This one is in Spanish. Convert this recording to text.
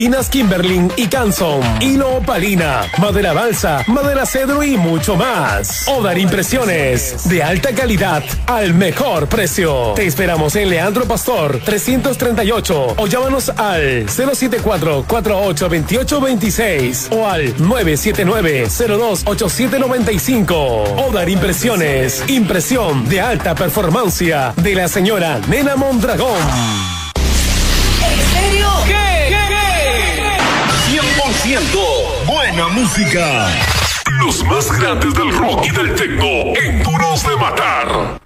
Inas Kimberlin y Canson, hilo opalina, madera balsa, madera cedro y mucho más. Odar Impresiones, de alta calidad al mejor precio. Te esperamos en Leandro Pastor 338 o llámanos al 074-482826 o al 979-028795. Odar Impresiones, impresión de alta performancia de la señora Nena Mondragón. ¿En serio? ¿Qué? 100% buena música. Los más grandes del rock y del techno en Duros de Matar.